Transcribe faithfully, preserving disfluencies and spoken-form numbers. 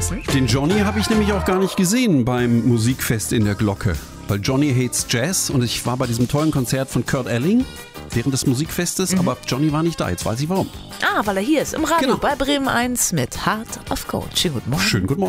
verpassen. Den Johnny habe ich nämlich auch gar nicht gesehen beim Musikfest in der Glocke. Weil Johnny hates Jazz und ich war bei diesem tollen Konzert von Kurt Elling während des Musikfestes, mhm. aber Johnny war nicht da. Jetzt weiß ich warum. Ah, weil er hier ist im Radio Genau. bei Bremen eins mit Heart of Gold. Schönen guten Morgen. Schönen guten Morgen.